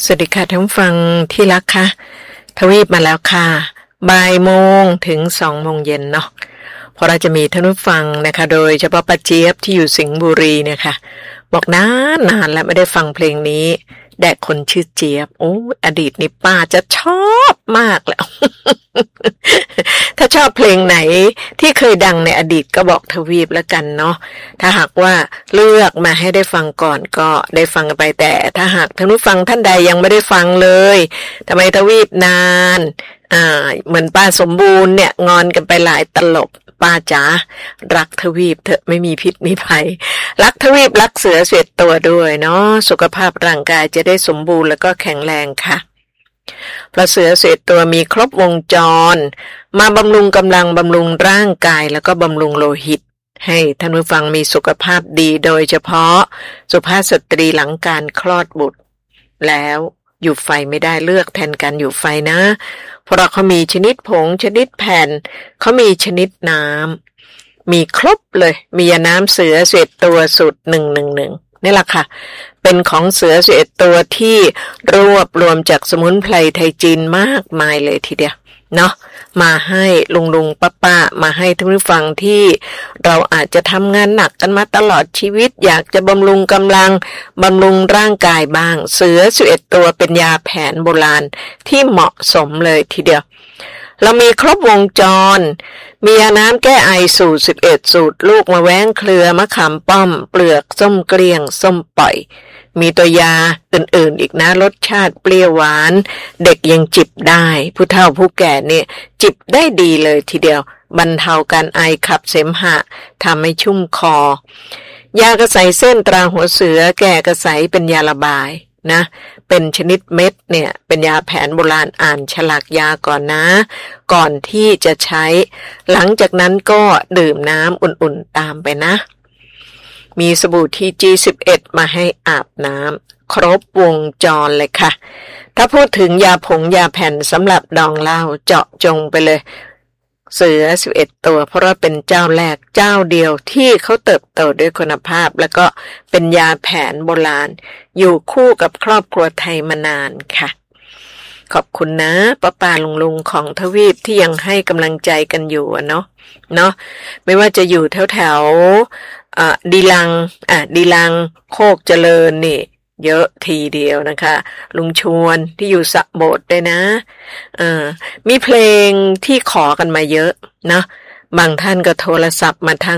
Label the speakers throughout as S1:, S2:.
S1: สวัสดีค่ะท่านผู้ฟังที่รักค่ะทวีปมาแล้วค่ะบ่ายโมงถึง2 โมงเย็นเนาะเพราะเราจะมีท่านผู้ฟังนะคะโดยเฉพาะป้าเจี๊ยบที่อยู่สิงห์บุรีเนี่ยค่ะบอกนานแล้วไม่ได้ฟังเพลงนี้แด่คนชื่อเจี๊ยบโอ้อดีตนี่ป้าจะชอบมากแล้ว ถ้าชอบเพลงไหนที่เคยดังในอดีตก็บอกทวีปแล้วกันเนาะถ้าหากว่าเลือกมาให้ได้ฟังก่อนก็ได้ฟังกันไปแต่ถ้าหากท่านผู้ฟังท่านใดยังไม่ได้ฟังเลยทำไมทวีปนานเหมือนป้าสมบูรณ์เนี่ยงอนกันไปหลายตลบป้าจ๋ารักทวีปเถอะไม่มีพิษมีภัยรักทวีปรักเสือเสร็จตัวด้วยเนาะสุขภาพร่างกายจะได้สมบูรณ์แล้วก็แข็งแรงค่ะเพราะเสือเสร็จตัวมีครบวงจรมาบำรุงกำลังบำรุงร่างกายแล้วก็บำรุงโลหิตให้ท่านผู้ฟังมีสุขภาพดีโดยเฉพาะสุภาพสตรีหลังการคลอดบุตรแล้วอยู่ไฟไม่ได้เลือกแทนการอยู่ไฟนะเพราะเขามีชนิดผงชนิดแผ่นเขามีชนิดน้ำมีครบเลยมียาน้ำเสือเสร็จตัวสูตร111นี่แหละค่ะเป็นของเสือ11ตัวที่รวบรวมจากสมุนไพรไทยจีนมากมายเลยทีเดียวเนาะมาให้ลุงป้ามาให้ท่านผู้ฟังที่เราอาจจะทำงานหนักกันมาตลอดชีวิตอยากจะบำรุงกำลังบำรุงร่างกายบ้างเสือ11ตัวเป็นยาแผนโบราณที่เหมาะสมเลยทีเดียวเรามีครบวงจรมียาน้ำแก้ไอสูตร11สูตรลูกมะแว้งเครือมะขามป้อมเปลือกส้มเกลี้ยงส้มปล่อยมีตัวยาอื่นๆอีกนะรสชาติเปรี้ยวหวานเด็กยังจิบได้ผู้เฒ่าผู้แก่เนี่ยจิบได้ดีเลยทีเดียวบรรเทาการไอขับเสมหะทำให้ชุ่มคอยากระใสเส้นตราหัวเสือแก่กระใสเป็นยาระบายนะเป็นชนิดเม็ดเนี่ยเป็นยาแผนโบราณอ่านฉลากยาก่อนนะก่อนที่จะใช้หลังจากนั้นก็ดื่มน้ำอุ่นๆตามไปนะมีสบู่ทีG11มาให้อาบน้ำครบวงจรเลยค่ะถ้าพูดถึงยาผงยาแผ่นสำหรับดองเหล้าเจาะจงไปเลยเสือ11ตัวเพราะว่าเป็นเจ้าแรกเจ้าเดียวที่เขาเติบโตด้วยคุณภาพแล้วก็เป็นยาแผนโบราณอยู่คู่กับครอบครัวไทยมานานค่ะขอบคุณนะป้าลุงของทวีปที่ยังให้กำลังใจกันอยู่เนาะไม่ว่าจะอยู่แถวดีลังโคกเจริญนี่เยอะทีเดียวนะคะลุงชวนที่อยู่สะโบดด้วยนะมีเพลงที่ขอกันมาเยอะนะบางท่านก็โทรศัพท์มาทาง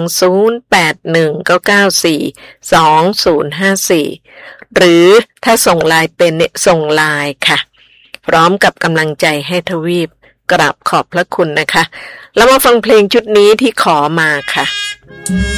S1: 0819942054หรือถ้าส่งไลน์เป็นเนี่ยส่งไลน์ค่ะพร้อมกับกำลังใจให้ทวีปกราบขอบพระคุณนะคะแล้วมาฟังเพลงชุดนี้ที่ขอมาค่ะ